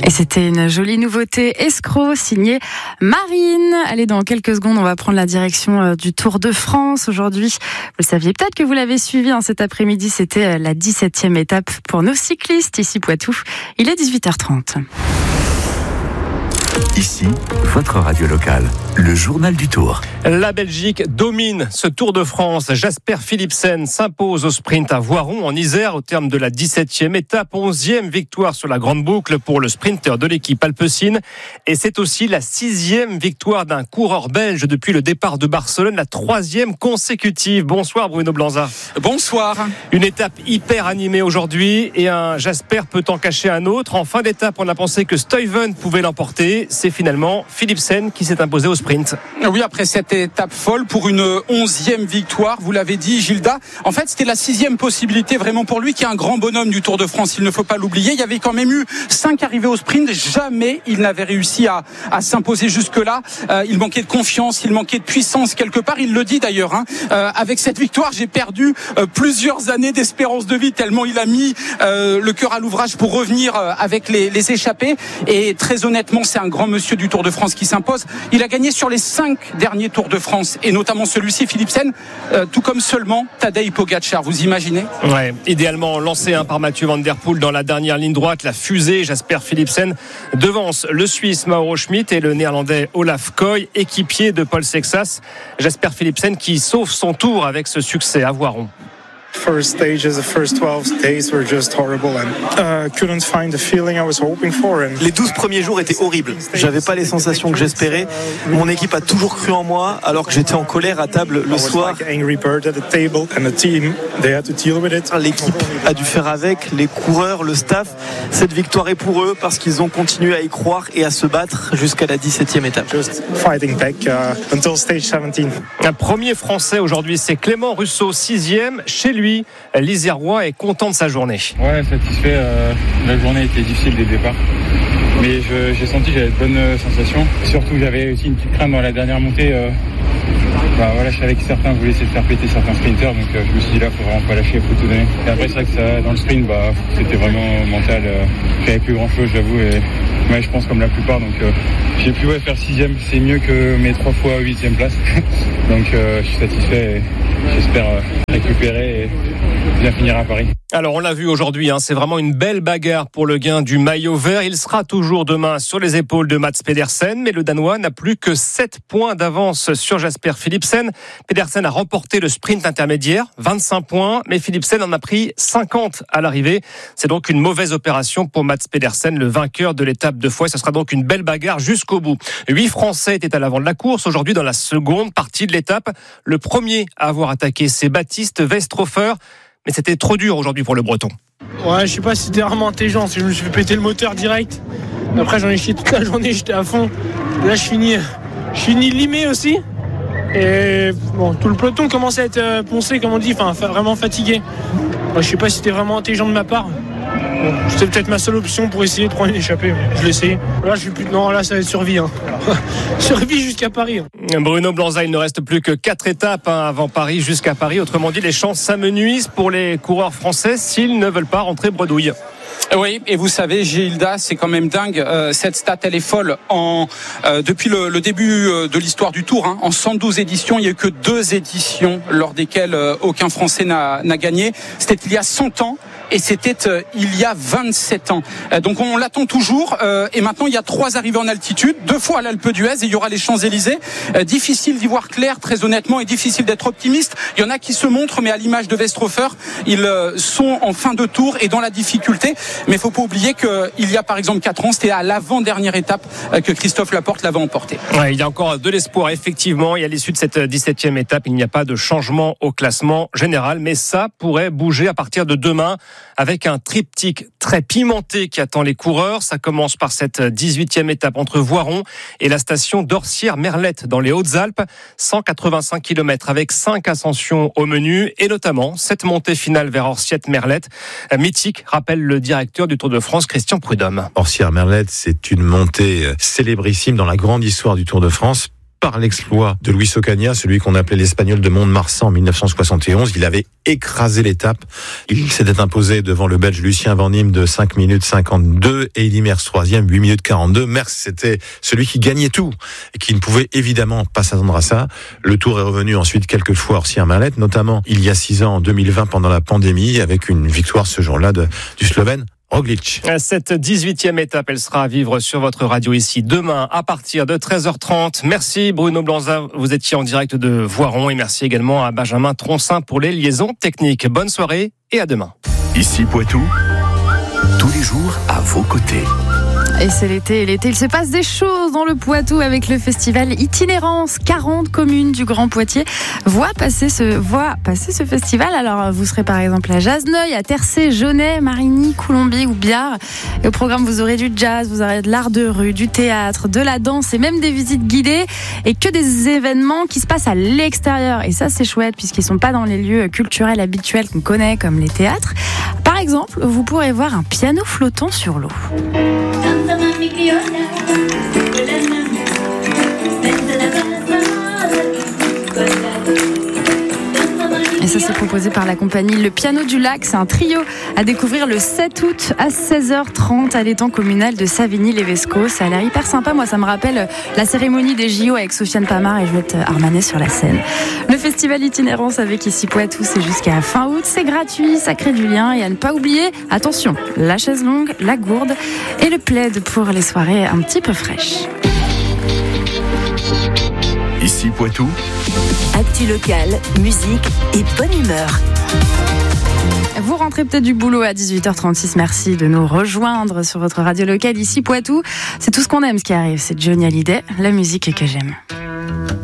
Et c'était une jolie nouveauté escroc signée Marine. Allez, dans quelques secondes, on va prendre la direction du Tour de France aujourd'hui. Vous le saviez peut-être que vous l'avez suivi cet après-midi. C'était la 17e étape pour nos cyclistes ici Poitou. Il est 18h30. Ici, votre radio locale, le journal du Tour. La Belgique domine ce Tour de France. Jasper Philipsen s'impose au sprint à Voiron en Isère au terme de la 17e étape. 11e victoire sur la grande boucle pour le sprinter de l'équipe Alpecin. Et c'est aussi la 6e victoire d'un coureur belge depuis le départ de Barcelone, la 3e consécutive. Bonsoir Bruno Blanza. Bonsoir. Une étape hyper animée aujourd'hui et un Jasper peut en cacher un autre. En fin d'étape, on a pensé que Stuyven pouvait l'emporter. C'est finalement Philipsen qui s'est imposé au sprint. Oui, après cette étape folle pour une 11e victoire, vous l'avez dit Gilda. En fait, c'était la 6e possibilité vraiment pour lui, qui est un grand bonhomme du Tour de France. Il ne faut pas l'oublier. Il y avait quand même eu 5 arrivées au sprint. Jamais il n'avait réussi à s'imposer jusque-là. Il manquait de confiance, il manquait de puissance quelque part. Il le dit d'ailleurs. Avec cette victoire, j'ai perdu plusieurs années d'espérance de vie tellement il a mis le cœur à l'ouvrage pour revenir avec les échappés. Et très honnêtement, c'est un grand monsieur du Tour de France qui s'impose. Il a gagné sur les 5 derniers Tours de France et notamment celui-ci, Philipsen, tout comme seulement Tadej Pogačar. Vous imaginez ? Ouais, idéalement lancé par Mathieu Van Der Poel dans la dernière ligne droite, la fusée Jasper Philipsen devance le Suisse Mauro Schmid et le Néerlandais Olaf Koy, équipier de Paul Sexas. Jasper Philipsen qui sauve son tour avec ce succès à Voiron. First stages, the first 12 days were just horrible and couldn't find the feeling I was hoping for. Les 12 premiers jours étaient horribles. J'avais pas les sensations que j'espérais. Mon équipe a toujours cru en moi alors que j'étais en colère à table le soir. L'équipe a dû faire avec, les coureurs, le staff. Cette victoire est pour eux parce qu'ils ont continué à y croire et à se battre jusqu'à la 17e étape. Just fighting back until stage 17. Un premier Français aujourd'hui, c'est Clément Russo, 6e chez lui. L'Isérois est content de sa journée. Ouais, satisfait. La journée était difficile dès le départ. Mais j'ai senti que j'avais de bonnes sensations. Surtout, j'avais aussi une petite crainte dans la dernière montée. Je savais que certains voulaient essayer de faire péter certains sprinters. Donc je me suis dit là, il faut vraiment pas lâcher, il faut tout donner. Et après, c'est vrai que dans le sprint, c'était vraiment mental. J'avais plus grand chose, j'avoue. Et je pense comme la plupart. Donc j'ai pu faire 6e. C'est mieux que mes 3 fois 8e place. Donc je suis satisfait et j'espère récupérer et bien finir à Paris. Alors on l'a vu aujourd'hui, c'est vraiment une belle bagarre pour le gain du maillot vert. Il sera toujours demain sur les épaules de Mats Pedersen, mais le Danois n'a plus que 7 points d'avance sur Jasper Philipsen. Pedersen a remporté le sprint intermédiaire, 25 points, mais Philipsen en a pris 50 à l'arrivée. C'est donc une mauvaise opération pour Mats Pedersen, le vainqueur de l'étape de Foix. Ce sera donc une belle bagarre jusqu'au bout. 8 Français étaient à l'avant de la course aujourd'hui dans la seconde partie de l'étape. Le premier à avoir attaqué, c'est Baptiste Westrhofer. Mais c'était trop dur aujourd'hui pour le Breton. Ouais, je sais pas si c'était vraiment intelligent, si je me suis fait péter le moteur direct. Après, j'en ai chié toute la journée, j'étais à fond. Là, je finis limé aussi. Et bon, tout le peloton commence à être poncé, comme on dit, vraiment fatigué. Je sais pas si c'était vraiment intelligent de ma part. Bon, c'était peut-être ma seule option pour essayer de prendre une échappée. Je l'ai essayé. Là, là, ça va être survie. Survie jusqu'à Paris. Bruno Blanza, il ne reste plus que 4 étapes avant Paris, jusqu'à Paris. Autrement dit, les chances s'amenuisent pour les coureurs français s'ils ne veulent pas rentrer bredouille. Oui, et vous savez, Gilda, c'est quand même dingue. Cette stat, elle est folle. Depuis le début de l'histoire du Tour, en 112 éditions, il n'y a eu que 2 éditions lors desquelles aucun Français n'a gagné. C'était il y a 100 ans. Et c'était il y a 27 ans. Donc on l'attend toujours. Et maintenant, il y a 3 arrivées en altitude, 2 fois à l'Alpe d'Huez et il y aura les Champs-Élysées. Difficile d'y voir clair, très honnêtement, et difficile d'être optimiste. Il y en a qui se montrent, mais à l'image de Westrhofer, ils sont en fin de tour et dans la difficulté. Mais il ne faut pas oublier qu'il y a par exemple 4 ans, c'était à l'avant-dernière étape que Christophe Laporte l'avait emporté. Ouais, il y a encore de l'espoir, effectivement. Et à l'issue de cette 17e étape, il n'y a pas de changement au classement général. Mais ça pourrait bouger à partir de demain, avec un triptyque très pimenté qui attend les coureurs. Ça commence par cette 18e étape entre Voiron et la station d'Orsières-Merlette dans les Hautes-Alpes. 185 km avec 5 ascensions au menu et notamment cette montée finale vers Orsières-Merlette. Mythique, rappelle le directeur du Tour de France, Christian Prudhomme. Orsières-Merlette, c'est une montée célébrissime dans la grande histoire du Tour de France. par l'exploit de Luis Ocaña, celui qu'on appelait l'Espagnol de Mont-de-Marsan en 1971. Il avait écrasé l'étape. Il s'était imposé devant le Belge Lucien Van Impe de 5 minutes 52 et Eddy Merckx 3e, 8 minutes 42. Merckx, c'était celui qui gagnait tout et qui ne pouvait évidemment pas s'attendre à ça. Le Tour est revenu ensuite quelques fois hors Sierre-Mallette, notamment il y a 6 ans, en 2020, pendant la pandémie, avec une victoire ce jour-là du Slovène Roglič. Cette 18e étape, elle sera à vivre sur votre radio ici demain à partir de 13h30. Merci Bruno Blanza, vous étiez en direct de Voiron, et merci également à Benjamin Troncin pour les liaisons techniques. Bonne soirée et à demain. Ici Poitou, tous les jours à vos côtés. Et c'est l'été, il se passe des choses dans le Poitou avec le festival Itinérance. 40 communes du Grand Poitiers voient passer ce festival. Alors, vous serez par exemple à Jasneuil, à Tercé, Jonay, Marigny, Coulombiers ou Biard. Et au programme, vous aurez du jazz, vous aurez de l'art de rue, du théâtre, de la danse et même des visites guidées. Et que des événements qui se passent à l'extérieur. Et ça, c'est chouette puisqu'ils ne sont pas dans les lieux culturels habituels qu'on connaît comme les théâtres. Par exemple, vous pourrez voir un piano flottant sur l'eau. Et ça, c'est proposé par la compagnie Le Piano du Lac. C'est un trio à découvrir le 7 août à 16h30 à l'étang communal de Savigny-Levesco. Ça a l'air hyper sympa. Moi, ça me rappelle la cérémonie des JO avec Sofiane Pamar et Juliette Armanet sur la scène. Le festival Itinérance avec Ici Poitou, c'est jusqu'à fin août. C'est gratuit, ça crée du lien. Et à ne pas oublier, attention, la chaise longue, la gourde et le plaid pour les soirées un petit peu fraîches. Ici Poitou. Actu locale, musique et bonne humeur. Vous rentrez peut-être du boulot à 18h36. Merci de nous rejoindre sur votre radio locale Ici Poitou. C'est tout ce qu'on aime, ce qui arrive. C'est Johnny Hallyday, la musique que j'aime.